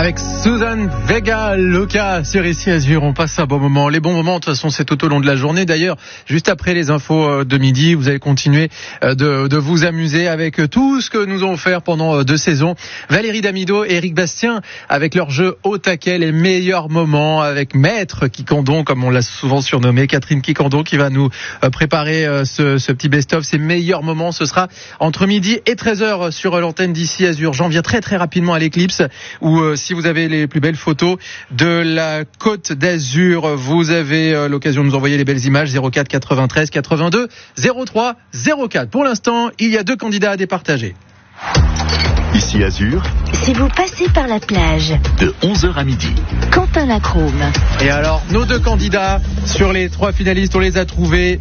Avec Susan Vega Loca sur Ici Azur, on passe un bon moment. Les bons moments, de toute façon, c'est tout au long de la journée. D'ailleurs, juste après les infos de midi, vous allez continuer de vous amuser avec tout ce que nous avons offert pendant 2 saisons. Valérie Damido et Eric Bastien avec leur jeu au taquet, les meilleurs moments avec Maître Kikandon, comme on l'a souvent surnommé, Catherine Kikandon, qui va nous préparer ce petit best-of. Ces meilleurs moments, ce sera entre midi et 13h sur l'antenne d'Ici Azur. J'en viens très très rapidement à l'éclipse, où si vous avez les plus belles photos de la Côte d'Azur, vous avez l'occasion de nous envoyer les belles images. 04 93 82 03 04. Pour l'instant, il y a 2 candidats à départager. Ici Azur, si vous passez par la plage, de 11h à midi. Quentin Lacrome. Et alors, nos 2 candidats, sur les 3 finalistes, on les a trouvés.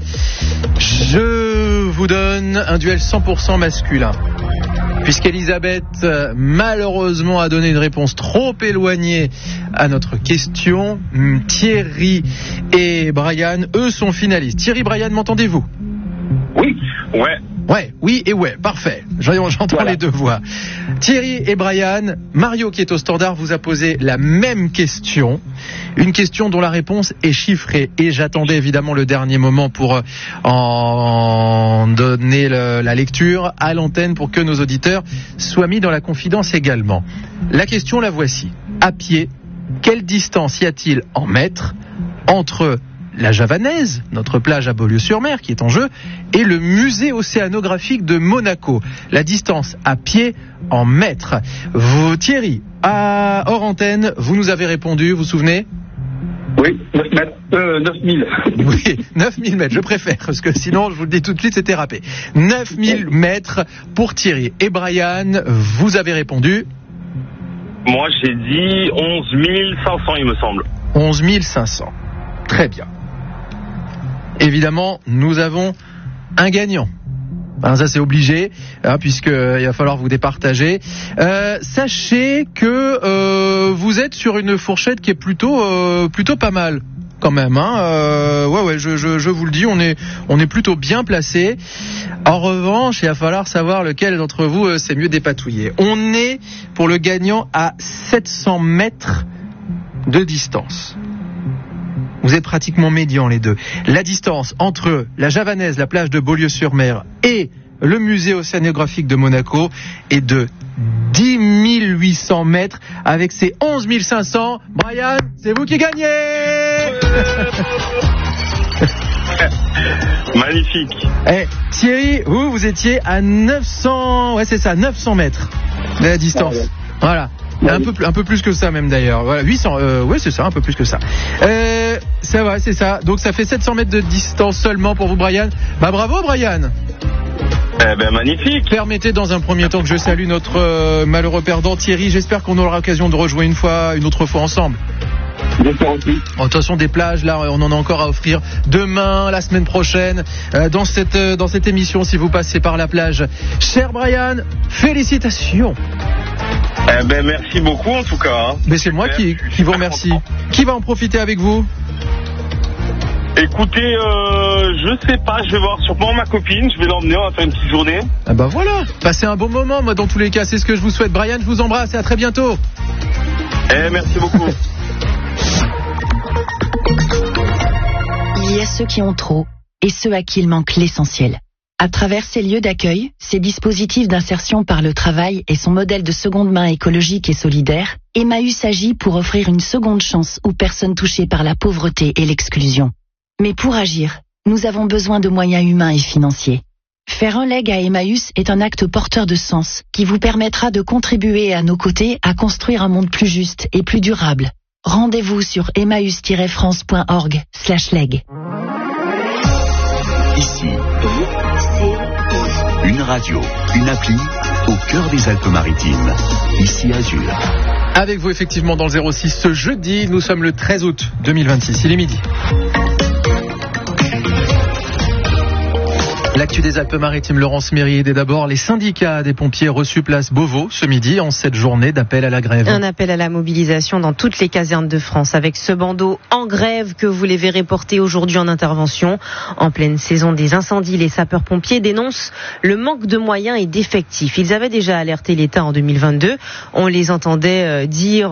Je vous donne un duel 100% masculin. Puisqu'Elisabeth, malheureusement, a donné une réponse trop éloignée à notre question. Thierry et Brian, eux, sont finalistes. Thierry, Brian, m'entendez-vous ? Oui, ouais. Ouais, oui et ouais, parfait. J'entends voilà. Les 2 voix. Thierry et Brian, Mario qui est au standard vous a posé la même question. Une question dont la réponse est chiffrée. Et j'attendais évidemment le dernier moment pour en donner la lecture à l'antenne pour que nos auditeurs soient mis dans la confidence également. La question, la voici. À pied, quelle distance y a-t-il en mètres entre la Javanaise, notre plage à Beaulieu-sur-Mer qui est en jeu, et le musée océanographique de Monaco? La distance à pied en mètres. Vous, Thierry, hors antenne, vous nous avez répondu, vous vous souvenez ? Oui, 9000. Oui, 9000 mètres, je préfère, parce que sinon, je vous le dis tout de suite, c'était râpé. 9000 mètres pour Thierry. Et Brian, vous avez répondu ? Moi, j'ai dit 11 500, il me semble. 11 500. Très bien. Évidemment, nous avons un gagnant. Ben, ça c'est obligé, puisque il va falloir vous départager. Sachez que vous êtes sur une fourchette qui est plutôt pas mal quand même. Ouais, je vous le dis, on est plutôt bien placé. En revanche, il va falloir savoir lequel d'entre vous c'est mieux dépatouillé. On est pour le gagnant à 700 mètres de distance. Vous êtes pratiquement médians les 2. La distance entre la Javanaise, la plage de Beaulieu-sur-Mer, et le musée océanographique de Monaco est de 10 800 mètres avec ses 11 500. Brian, c'est vous qui gagnez. Magnifique. Thierry, vous étiez à 900, ouais c'est ça, 900 mètres de la distance. Voilà. Un peu plus que ça même d'ailleurs. Voilà, 800. Ouais, c'est ça, un peu plus que ça. Ça va, c'est ça. Donc ça fait 700 mètres de distance seulement pour vous, Brian. Bah bravo, Brian. Magnifique. Permettez dans un premier temps que je salue notre malheureux perdant Thierry. J'espère qu'on aura l'occasion de rejouer une autre fois ensemble. J'espère aussi. De toute façon, des plages, là, on en a encore à offrir demain, la semaine prochaine, dans cette émission, si vous passez par la plage. Cher Brian, félicitations. Merci beaucoup en tout cas. Mais c'est moi qui vous remercie. Qui va en profiter avec vous ? Écoutez, je sais pas, je vais voir sûrement ma copine, je vais l'emmener, on va faire une petite journée. Ah bah voilà, passez un bon moment, moi dans tous les cas, c'est ce que je vous souhaite. Brian, je vous embrasse et à très bientôt. Merci beaucoup. Il y a ceux qui ont trop et ceux à qui il manque l'essentiel. À travers ces lieux d'accueil, ces dispositifs d'insertion par le travail et son modèle de seconde main écologique et solidaire, Emmaüs agit pour offrir une seconde chance aux personnes touchées par la pauvreté et l'exclusion. Mais pour agir, nous avons besoin de moyens humains et financiers. Faire un leg à Emmaüs est un acte porteur de sens qui vous permettra de contribuer à nos côtés à construire un monde plus juste et plus durable. Rendez-vous sur emmaüs-france.org/leg. Ici, une radio, une appli au cœur des Alpes-Maritimes. Ici Azur. Avec vous effectivement dans le 06 ce jeudi, nous sommes le 13 août 2026, il est midi. L'actu des Alpes-Maritimes, Laurence Méride. Et d'abord, les syndicats des pompiers reçus place Beauvau ce midi en cette journée d'appel à la grève. Un appel à la mobilisation dans toutes les casernes de France avec ce bandeau en grève que vous les verrez porter aujourd'hui en intervention. En pleine saison des incendies, les sapeurs-pompiers dénoncent le manque de moyens et d'effectifs. Ils avaient déjà alerté l'État en 2022. On les entendait dire